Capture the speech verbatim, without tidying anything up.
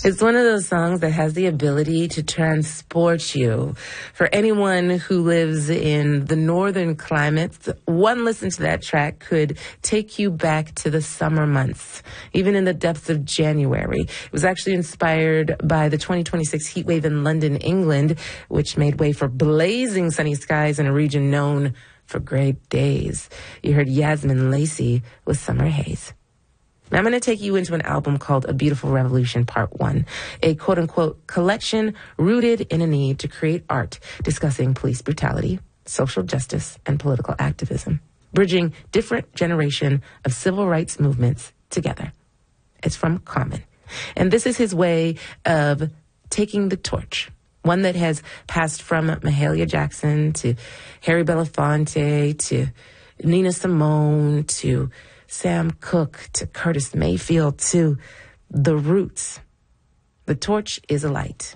It's one of those songs that has the ability to transport you. For anyone who lives in the northern climates, one listen to that track could take you back to the summer months, even in the depths of January. It was actually inspired by the twenty twenty-six heat wave in London, England, which made way for blazing sunny skies in a region known for gray days. You heard Yasmin Lacey with Summer Haze. Now I'm going to take you into an album called A Beautiful Revolution Part one, a quote-unquote collection rooted in a need to create art discussing police brutality, social justice, and political activism, bridging different generation of civil rights movements together. It's from Common. And this is his way of taking the torch, one that has passed from Mahalia Jackson to Harry Belafonte to Nina Simone to Sam Cooke to Curtis Mayfield to The Roots. The torch is alight.